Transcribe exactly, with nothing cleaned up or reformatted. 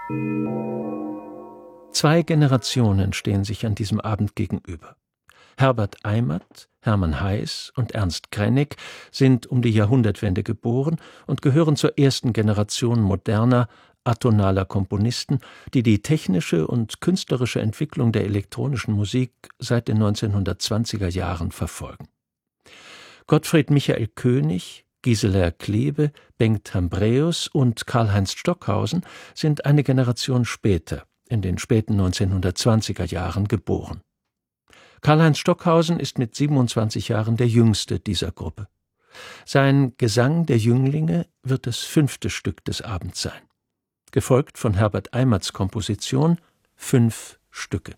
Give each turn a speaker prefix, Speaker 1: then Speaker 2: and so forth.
Speaker 1: Zwei Generationen stehen sich an diesem Abend gegenüber. Herbert Eimert, Hermann Heiß und Ernst Krenek sind um die Jahrhundertwende geboren und gehören zur ersten Generation moderner, atonaler Komponisten, die die technische und künstlerische Entwicklung der elektronischen Musik seit den neunzehnhundertzwanziger Jahren verfolgen. Gottfried Michael König, Gisela Klebe, Bengt Hambreus und Karl-Heinz Stockhausen sind eine Generation später, in den späten neunzehnhundertzwanziger Jahren geboren. Karl-Heinz Stockhausen ist mit siebenundzwanzig Jahren der jüngste dieser Gruppe. Sein Gesang der Jünglinge wird das fünfte Stück des Abends sein, gefolgt von Herbert Eimerts Komposition Fünf Stücke.